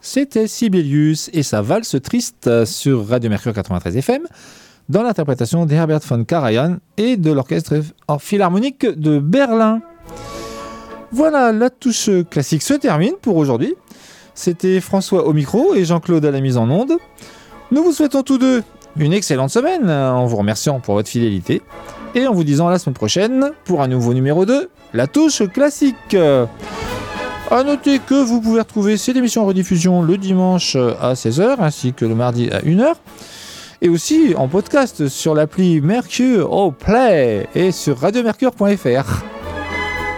C'était Sibelius et sa valse triste sur Radio Mercure 93 FM dans l'interprétation d'Herbert von Karajan et de l'Orchestre Philharmonique de Berlin. Voilà, la touche classique se termine pour aujourd'hui. C'était François au micro et Jean-Claude à la mise en onde. Nous vous souhaitons tous deux une excellente semaine en vous remerciant pour votre fidélité et en vous disant à la semaine prochaine pour un nouveau numéro de La Touche Classique. A noter que vous pouvez retrouver cette émission en rediffusion le dimanche à 16h ainsi que le mardi à 1h et aussi en podcast sur l'appli Mercure au Play et sur radiomercure.fr.